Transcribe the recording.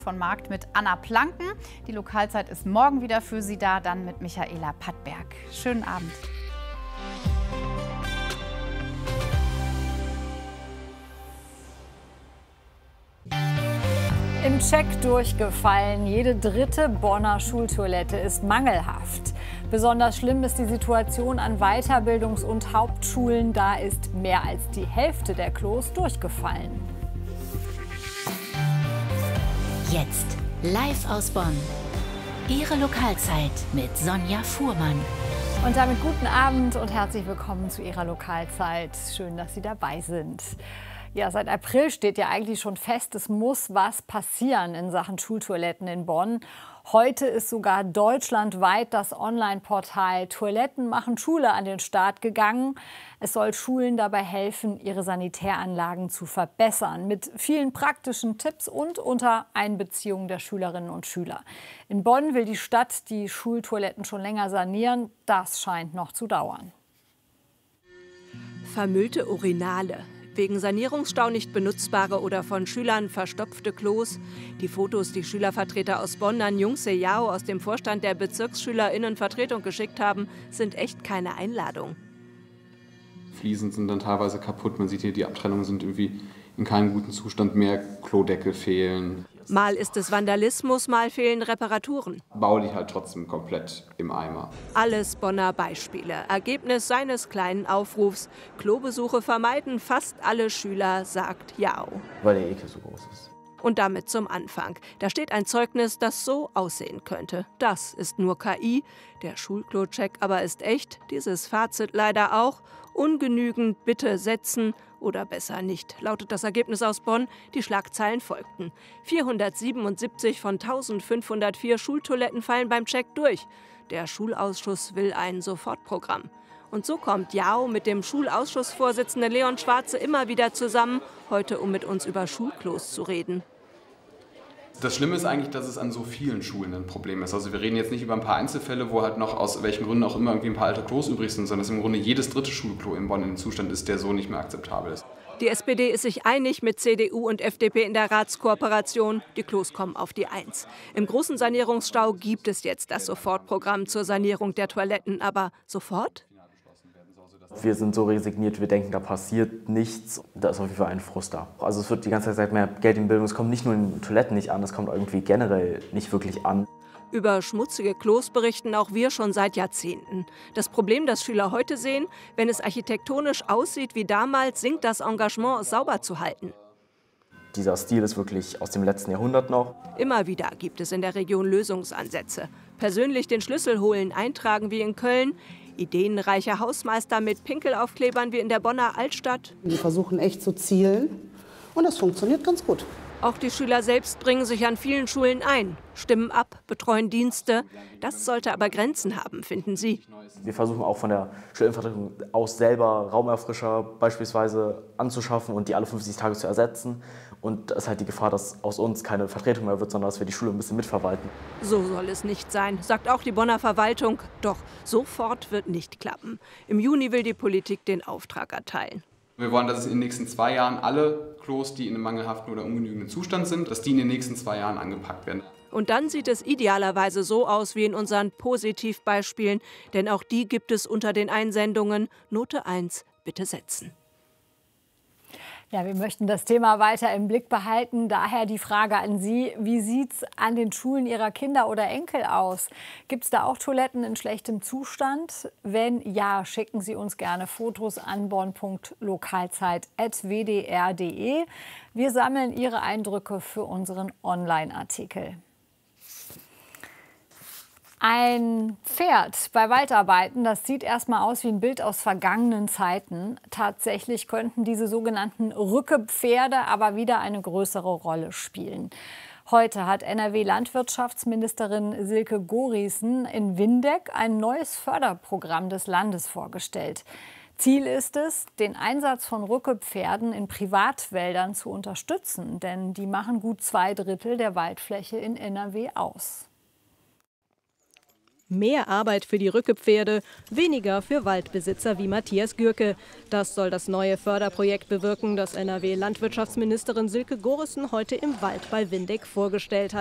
Von Markt mit Anna Planken. Die Lokalzeit ist morgen wieder für Sie da, dann mit Michaela Pattberg. Schönen Abend. Im Check durchgefallen. Jede dritte Bonner Schultoilette ist mangelhaft. Besonders schlimm ist die Situation an Weiterbildungs- und Hauptschulen. Da ist mehr als die Hälfte der Klos durchgefallen. Jetzt live aus Bonn. Ihre Lokalzeit mit Sonja Fuhrmann. Und damit guten Abend und herzlich willkommen zu Ihrer Lokalzeit. Schön, dass Sie dabei sind. Ja, seit April steht ja eigentlich schon fest, es muss was passieren in Sachen Schultoiletten in Bonn. Heute ist sogar deutschlandweit das Online-Portal Toiletten machen Schule an den Start gegangen. Es soll Schulen dabei helfen, ihre Sanitäranlagen zu verbessern, mit vielen praktischen Tipps und unter Einbeziehung der Schülerinnen und Schüler. In Bonn will die Stadt die Schultoiletten schon länger sanieren. Das scheint noch zu dauern. Vermüllte Urinale. Wegen Sanierungsstau nicht benutzbare oder von Schülern verstopfte Klos. Die Fotos, die Schülervertreter aus Bonn an Jung Se-Yao aus dem Vorstand der BezirksschülerInnenvertretung geschickt haben, sind echt keine Einladung. Fliesen sind dann teilweise kaputt. Man sieht hier, die Abtrennungen sind irgendwie in keinem guten Zustand mehr. Klodeckel fehlen. Mal ist es Vandalismus, mal fehlen Reparaturen. Baulich halt trotzdem komplett im Eimer. Alles Bonner Beispiele. Ergebnis seines kleinen Aufrufs. Klobesuche vermeiden fast alle Schüler, sagt Yao. Weil der Ekel so groß ist. Und damit zum Anfang. Da steht ein Zeugnis, das so aussehen könnte. Das ist nur KI. Der Schulklo-Check aber ist echt. Dieses Fazit leider auch. Ungenügend, bitte setzen. Oder besser nicht, lautet das Ergebnis aus Bonn. Die Schlagzeilen folgten. 477 von 1504 Schultoiletten fallen beim Check durch. Der Schulausschuss will ein Sofortprogramm. Und so kommt Yao mit dem Schulausschussvorsitzenden Leon Schwarze immer wieder zusammen, heute um mit uns über Schulklos zu reden. Das Schlimme ist eigentlich, dass es an so vielen Schulen ein Problem ist. Also wir reden jetzt nicht über ein paar Einzelfälle, wo halt noch aus welchen Gründen auch immer irgendwie ein paar alte Klos übrig sind, sondern dass im Grunde jedes dritte Schulklo in Bonn in einem Zustand ist, der so nicht mehr akzeptabel ist. Die SPD ist sich einig mit CDU und FDP in der Ratskooperation. Die Klos kommen auf die Eins. Im großen Sanierungsstau gibt es jetzt das Sofortprogramm zur Sanierung der Toiletten. Aber sofort? Wir sind so resigniert, wir denken, da passiert nichts. Da ist auf jeden Fall ein Frust da. Also es wird die ganze Zeit mehr Geld in Bildung. Es kommt nicht nur in Toiletten nicht an, es kommt irgendwie generell nicht wirklich an. Über schmutzige Klos berichten auch wir schon seit Jahrzehnten. Das Problem, das Schüler heute sehen, wenn es architektonisch aussieht wie damals, sinkt das Engagement, es sauber zu halten. Dieser Stil ist wirklich aus dem letzten Jahrhundert noch. Immer wieder gibt es in der Region Lösungsansätze. Persönlich den Schlüssel holen, eintragen wie in Köln. Ideenreiche Hausmeister mit Pinkelaufklebern wie in der Bonner Altstadt. Die versuchen echt zu zielen und das funktioniert ganz gut. Auch die Schüler selbst bringen sich an vielen Schulen ein, stimmen ab, betreuen Dienste. Das sollte aber Grenzen haben, finden Sie. Wir versuchen auch von der Schulinvertretung aus selber Raumerfrischer beispielsweise anzuschaffen und die alle 50 Tage zu ersetzen. Und da ist halt die Gefahr, dass aus uns keine Vertretung mehr wird, sondern dass wir die Schule ein bisschen mitverwalten. So soll es nicht sein, sagt auch die Bonner Verwaltung. Doch sofort wird nicht klappen. Im Juni will die Politik den Auftrag erteilen. Wir wollen, dass es in den nächsten 2 Jahren alle Klos, die in einem mangelhaften oder ungenügenden Zustand sind, dass die in den nächsten 2 Jahren angepackt werden. Und dann sieht es idealerweise so aus wie in unseren Positivbeispielen, denn auch die gibt es unter den Einsendungen. Note 1, bitte setzen. Ja, wir möchten das Thema weiter im Blick behalten. Daher die Frage an Sie, wie sieht es an den Schulen Ihrer Kinder oder Enkel aus? Gibt es da auch Toiletten in schlechtem Zustand? Wenn ja, schicken Sie uns gerne Fotos an bonn.lokalzeit@wdr.de. Wir sammeln Ihre Eindrücke für unseren Online-Artikel. Ein Pferd bei Waldarbeiten, das sieht erstmal aus wie ein Bild aus vergangenen Zeiten. Tatsächlich könnten diese sogenannten Rückepferde aber wieder eine größere Rolle spielen. Heute hat NRW-Landwirtschaftsministerin Silke Gorissen in Windeck ein neues Förderprogramm des Landes vorgestellt. Ziel ist es, den Einsatz von Rückepferden in Privatwäldern zu unterstützen, denn die machen gut 2/3 der Waldfläche in NRW aus. Mehr Arbeit für die Rückepferde, weniger für Waldbesitzer wie Matthias Gürke. Das soll das neue Förderprojekt bewirken, das NRW-Landwirtschaftsministerin Silke Gorissen heute im Wald bei Windeck vorgestellt hat.